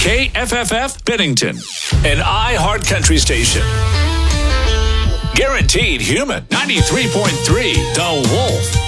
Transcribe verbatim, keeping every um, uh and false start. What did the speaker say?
K F F F Bennington, an iHeart Country station. Guaranteed Human, ninety-three point three The Wolf.